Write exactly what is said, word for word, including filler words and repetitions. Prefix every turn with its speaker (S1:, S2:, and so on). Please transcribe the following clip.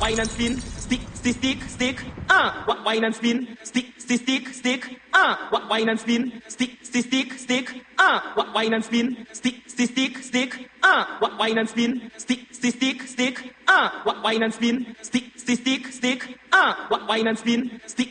S1: wine and spin, stick, stick, stick, stick, ah, uh, wine and spin, stick, stick, stick, stick, ah, uh, wine and spin, stick, stick, stick, stick, ah, uh, wine and spin, stick, stick, stick, stick, ah, uh, wine and spin, stick, stick, stick, stick, ah, uh, wine and spin, stick, stick, stick, stick, ah, uh, wine and spin, stick.